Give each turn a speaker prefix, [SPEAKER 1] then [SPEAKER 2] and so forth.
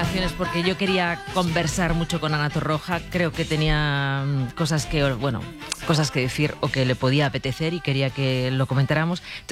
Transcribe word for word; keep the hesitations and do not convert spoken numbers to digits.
[SPEAKER 1] vacaciones porque yo quería conversar mucho con Ana Torroja. Creo que tenía cosas que, bueno, cosas que decir o que le podía apetecer y quería que lo comentáramos.